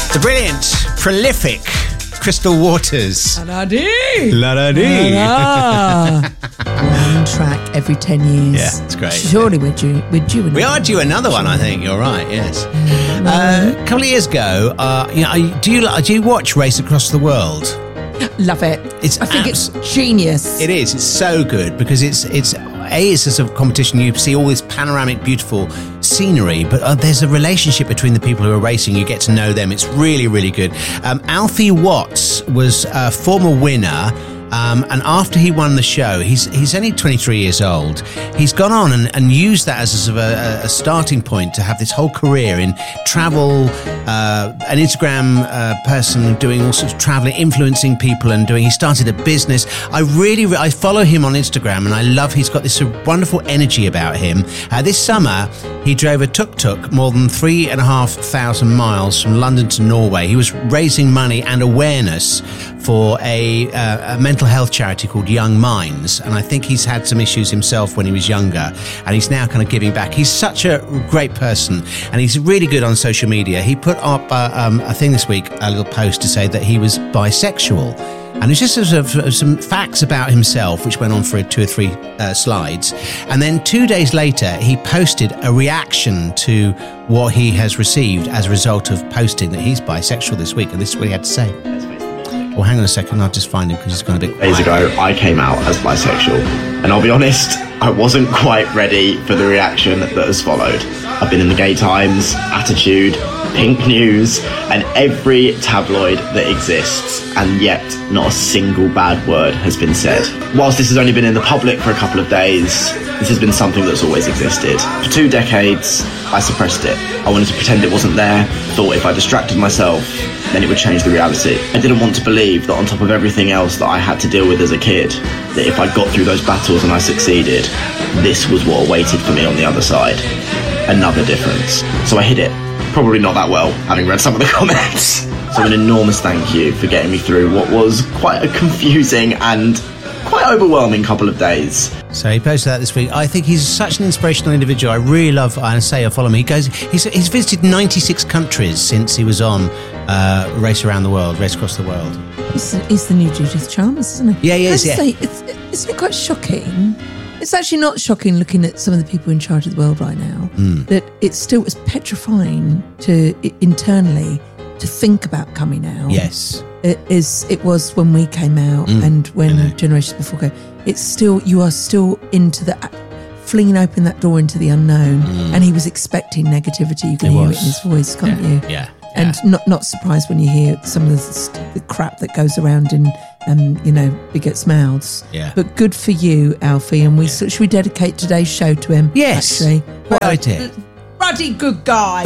The brilliant, prolific Crystal Waters. La-da-dee! La-da-dee. One track every 10 years. Yeah, it's great. Surely we're due another We are due another one, I think. You're right, yes. A couple of years ago, do you watch Race Across the World? Love it. I think it's genius. It is. It's so good because it's a sort of competition. You see all this panoramic, beautiful scenery, but there's a relationship between the people who are racing. You get to know them. It's really, really good. Alfie Watts was a former winner. And after he won the show, he's only 23 years old. He's gone on and used that as a sort of a starting point to have this whole career in travel, an Instagram person doing all sorts of traveling, influencing people he started a business. I follow him on Instagram and I love, he's got this sort of wonderful energy about him. This summer, he drove a tuk-tuk more than 3,500 miles from London to Norway. He was raising money and awareness for a mental health charity called Young Minds, and I think he's had some issues himself when he was younger, and he's now kind of giving back. He's such a great person, and he's really good on social media. He put up a thing this week, a little post to say that he was bisexual, and it's just sort of some facts about himself, which went on for 2 or 3 slides, and then 2 days later he posted a reaction to what he has received as a result of posting that he's bisexual this week, and this is what he had to say. Well, hang on a second, I'll just find him because he's gone a bit quiet. Days ago, I came out as bisexual, and I'll be honest, I wasn't quite ready for the reaction that has followed. I've been in the Gay Times, Attitude, Pink News, and every tabloid that exists, and yet not a single bad word has been said. Whilst this has only been in the public for a couple of days, this has been something that's always existed. For 2 decades, I suppressed it. I wanted to pretend it wasn't there, thought if I distracted myself, then it would change the reality. I didn't want to believe that on top of everything else that I had to deal with as a kid, that if I got through those battles and I succeeded, this was what awaited for me on the other side. Another difference. So I hid it. Probably not that well, having read some of the comments. So an enormous thank you for getting me through what was quite a confusing and quite overwhelming couple of days. So he posted that this week. I think he's such an inspirational individual. I really love, I say I follow him. He's visited 96 countries since he was on Race Across the World. He's the new Judith Chalmers, isn't he? Yeah, he is, Say, isn't it quite shocking? It's actually not shocking looking at some of the people in charge of the world right now, that it's petrifying internally to think about coming out. Yes. It was when we came out and when generations before came. You are still into flinging open that door into the unknown, and he was expecting negativity. You can hear it in his voice, can't you? Yeah. And not surprised when you hear some of the crap that goes around in, bigots' mouths. Yeah. But good for you, Alfie. And should we dedicate today's show to him? Yes. Actually, what idea? Bloody good guy.